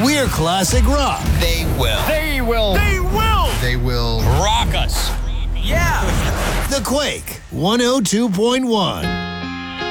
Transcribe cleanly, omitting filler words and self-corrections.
We're classic rock. They will. They will. They will. They will Rock us. Yeah. The Quake 102.1.